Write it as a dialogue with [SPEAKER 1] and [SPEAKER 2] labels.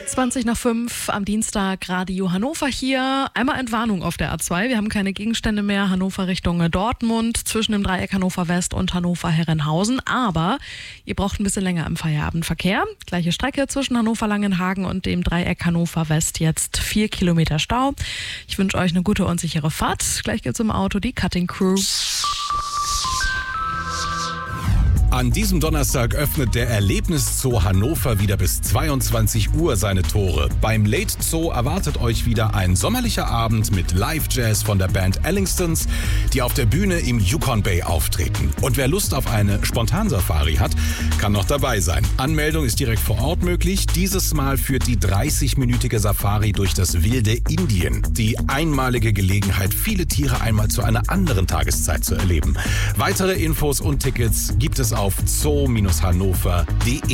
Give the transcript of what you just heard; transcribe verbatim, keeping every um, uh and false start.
[SPEAKER 1] zwanzig nach fünf am Dienstag, Radio Hannover hier. Einmal Entwarnung auf der A zwei. Wir haben keine Gegenstände mehr. Hannover Richtung Dortmund, zwischen dem Dreieck Hannover West und Hannover Herrenhausen. Aber ihr braucht ein bisschen länger im Feierabendverkehr. Gleiche Strecke zwischen Hannover Langenhagen und dem Dreieck Hannover West. Jetzt vier Kilometer Stau. Ich wünsche euch eine gute und sichere Fahrt. Gleich geht's im Auto die Cutting Crew.
[SPEAKER 2] An diesem Donnerstag öffnet der Erlebniszoo Hannover wieder bis zweiundzwanzig Uhr seine Tore. Beim Late Zoo erwartet euch wieder ein sommerlicher Abend mit Live-Jazz von der Band Ellingstons, die auf der Bühne im Yukon Bay auftreten. Und wer Lust auf eine Spontansafari hat, kann noch dabei sein. Anmeldung ist direkt vor Ort möglich. Dieses Mal führt die dreißig-minütige Safari durch das wilde Indien. Die einmalige Gelegenheit, viele Tiere einmal zu einer anderen Tageszeit zu erleben. Weitere Infos und Tickets gibt es auf zoo Bindestrich hannover punkt de.